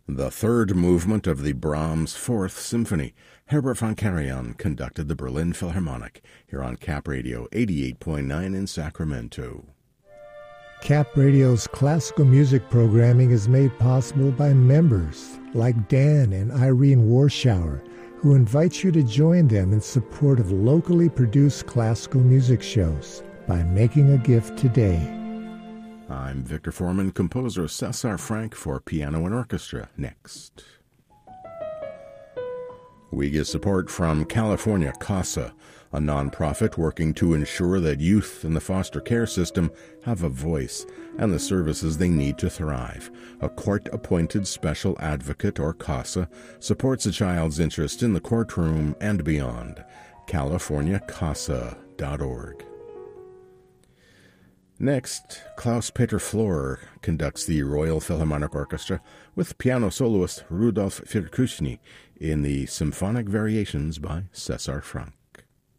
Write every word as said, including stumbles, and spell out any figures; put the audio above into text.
The third movement of the Brahms Fourth Symphony. Herbert von Karajan conducted the Berlin Philharmonic, here on Cap Radio eighty-eight point nine in Sacramento. Cap Radio's classical music programming is made possible by members like Dan and Irene Warschauer, who invite you to join them in support of locally produced classical music shows by making a gift today. I'm Victor Foreman, composer Cesar Frank for piano and orchestra. Next. We get support from California CASA, a nonprofit working to ensure that youth in the foster care system have a voice and the services they need to thrive. A court-appointed special advocate, or CASA, supports a child's interest in the courtroom and beyond. california casa dot org. Next, Klaus-Peter Flohr conducts the Royal Philharmonic Orchestra with piano soloist Rudolf Firkushny in the Symphonic Variations by Cesar Frank.